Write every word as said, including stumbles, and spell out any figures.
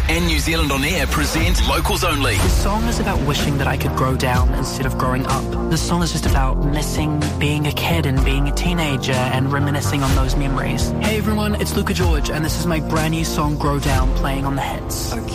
and New Zealand On Air present Locals Only. The song is about wishing that I could grow down instead of growing up. The song is just about missing being a kid and being a teenager and reminiscing on those memories. Hey everyone, it's Luca George and this is my brand new song Grow Down playing on the hits. Okay.